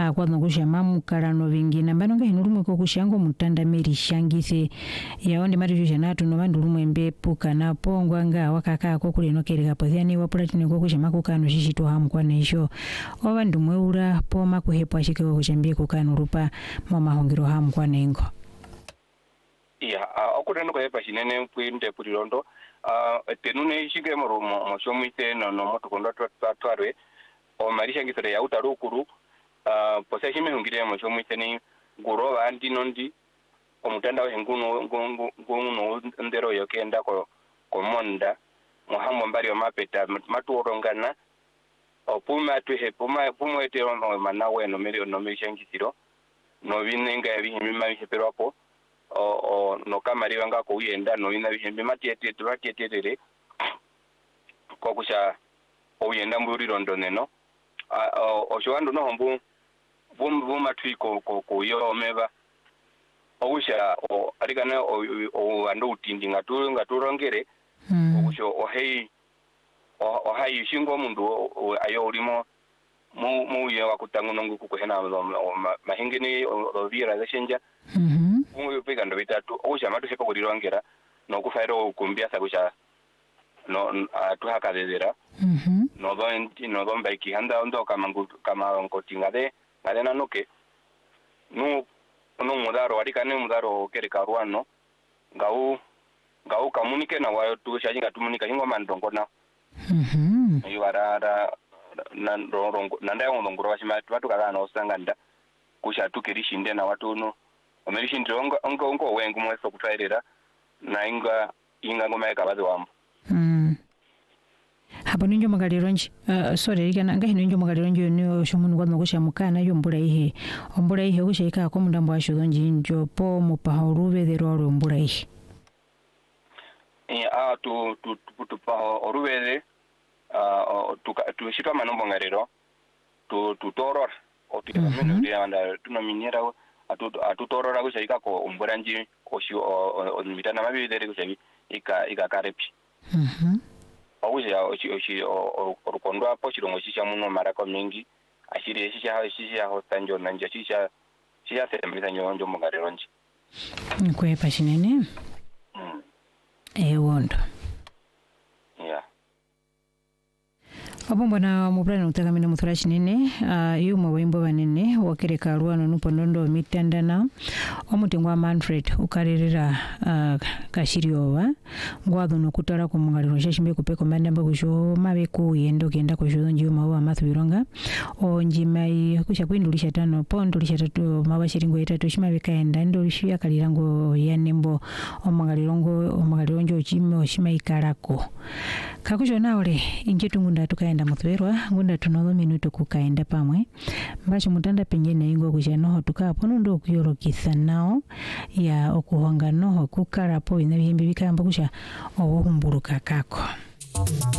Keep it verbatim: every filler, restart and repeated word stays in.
a kwa ngusha mamu karano vingina mbano nga hinurumwe ko kushango mutanda meri shangise yaonde mari janatu no bandurumwe mbepu kana pongwa nga wakaka ko kulino kereka pozani wa platini ko kushama ko kanu shishito hamu kwa nesho obandumwe ura poma kuhepwa shikeko kushambie ko kanu rupa mama hongiro hamu kwa nengo. Ya okutendo kwa hepa shinene kwinde purirondo uh tenune shige mo mo shomite no no moto kondo twatwarwe o marisha ngisere ya utarukuru uh posa shime hungire mo shomite ni guro andi nondi o mutanda henguno ngono ndero yokenda ko komonda muhambo mbari o mapeta matuorongana o puma tu he puma puma etero no manawe no meri no mishangisiro no binenga bihimi mabihepero apo o o no kamari wanga ko yenda no ina bihembe matiete tubakieterere ko kusha o yenda mburi rondo neno o o shwando no mbu bum bum atwiko ko ko yo meba o kusha o arikana o o ando utindi ngatu ngaturongere o kusho o hei o hai shingo mundu ayo urimo mu mu ye wakutangu nongu kukuhena mahingeni o vira zashenja mhm mu pega ndo bitatu osha matu sepa kurirongera no kufairo kumbia sakusha no atuhakazezera mhm no do no do mbaki handa ndo kama kama ngotingade ngale nanoke no no mudaro arikane mudaro kereka ruano ngau ngau kamunike na wayo tu shajinga tumunika hingo mandongo na mhm iwarara nan rongo nanda ngongoro washima watu kala no sanganda kusha tukirishinde na watu no omerishinde ongo ongo ongo wengu mweso kutwairira na inga inga ngoma yakabazi wambo mm hapo ninjo magalironji uh, sorry ikana nga hinjo magalironji ni shomuntu kwa ngosha mukana yo mbura ihe ombura ihe kusha ika ko mundambo ashudonji njo po mupa urube de roro mbura ihe eh a tu tu tu pa urube de uh tu tu shitwa manombo ngarero tu tu toror o tu kameno dia anda tuna minera atu atu torora kusha ika ko umburanji oshi o mitana mabi de kusha ika ika karepi mhm awuja oshi oshi o rukondwa po chirongo shisha muno marako mingi ashiri shisha shisha hostanjo nanja shisha shisha semisa nyonjo mungareronji nkwe pashinene mm eh wondo yeah Abomba na mubrana utakamina muthura chinene uh, yuma waimbo banene wakereka ruano nupo ndondo mitandana omutengwa Manfred ukarerera uh, kashiriowa ngwathu nokutara ku mungaliro shashimbe kupeko mandamba kusho mabe ku yendo kenda kusho njuma wa mathu bironga onjimai kusha kwindulisha tano pondulisha tatu mabashiringo etatu shimabe kaenda ndolisha kalirango yanembo omungaliro ngo omungaliro njo chimo shimaikarako kakusho naole injetungunda tukaenda mutwerwa ngunda tunozo minuto kukaenda pamwe mbacho mutanda pengene ingo kujanoho tukapo ndo kuyorokisa nao ya okuhonga noho kukarapo inabihimbi bikamba kusha owo humburuka kako